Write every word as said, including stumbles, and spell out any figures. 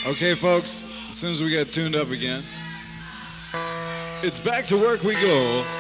Okay, folks, as soon as we get tuned up again, it's back to work we go.